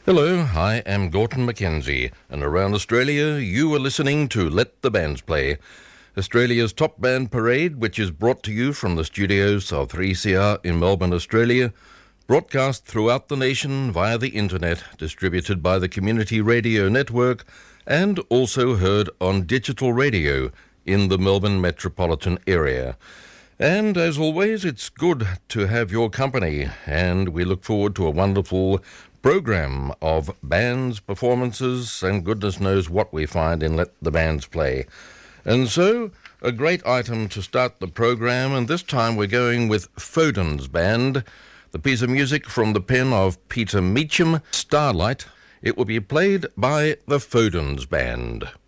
Hello, I am Gorton Mackenzie, and around Australia you are listening to Let the Bands Play, Australia's top band parade, which is brought to you from the studios of 3CR in Melbourne, Australia, broadcast throughout the nation via the internet, distributed by the Community Radio Network, and also heard on digital radio in the Melbourne metropolitan area. And as always, it's good to have your company, and we look forward to a wonderful program of bands, performances, and goodness knows what we find in Let the Bands Play. And so, a great item to start the program, and this time we're going with Foden's Band, the piece of music from the pen of Peter Meacham, Starlight. It will be played by the Foden's Band.